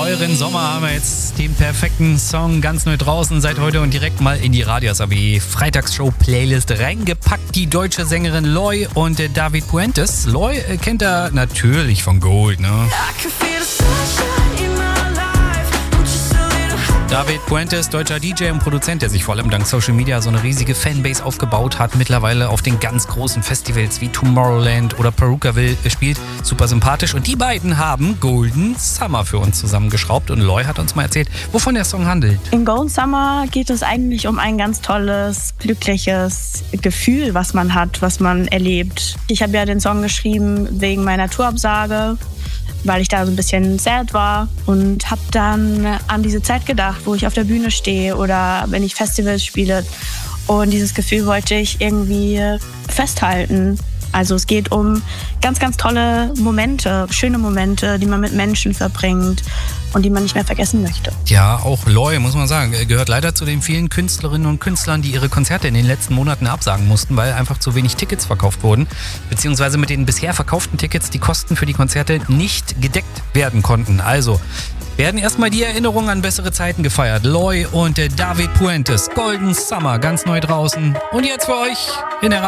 euren Sommer haben wir jetzt den perfekten Song ganz neu draußen seit heute und direkt mal in die Radios AB Freitagsshow-Playlist reingepackt. Die deutsche Sängerin Loy und David Puentes. Loy kennt er natürlich von Gold, ne? David Puentes, deutscher DJ und Produzent, der sich vor allem dank Social Media so eine riesige Fanbase aufgebaut hat, mittlerweile auf den ganz großen Festivals wie Tomorrowland oder Perukaville spielt. Super sympathisch. Und die beiden haben Golden Summer für uns zusammengeschraubt und Loy hat uns mal erzählt, wovon der Song handelt. In Golden Summer geht es eigentlich um ein ganz tolles, glückliches Gefühl, was man hat, was man erlebt. Ich habe ja den Song geschrieben wegen meiner Tourabsage, weil ich da so ein bisschen sad war und habe dann an diese Zeit gedacht, wo ich auf der Bühne stehe oder wenn ich Festivals spiele. Und dieses Gefühl wollte ich irgendwie festhalten. Also es geht um ganz, ganz tolle Momente, schöne Momente, die man mit Menschen verbringt und die man nicht mehr vergessen möchte. Ja, auch Loy, muss man sagen, gehört leider zu den vielen Künstlerinnen und Künstlern, die ihre Konzerte in den letzten Monaten absagen mussten, weil einfach zu wenig Tickets verkauft wurden. Beziehungsweise mit den bisher verkauften Tickets die Kosten für die Konzerte nicht gedeckt werden konnten. Also werden erstmal die Erinnerungen an bessere Zeiten gefeiert. Loy und David Puentes, Golden Summer, ganz neu draußen. Und jetzt für euch in der